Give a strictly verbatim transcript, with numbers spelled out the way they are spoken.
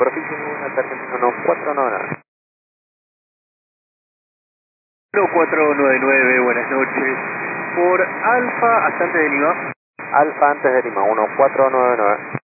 Proficio uno, Argentina uno cuatro nueve nueve. uno cuatro nueve nueve, buenas noches. Por Alfa, hasta antes de Lima. Alfa antes de Lima, uno cuatro nueve nueve.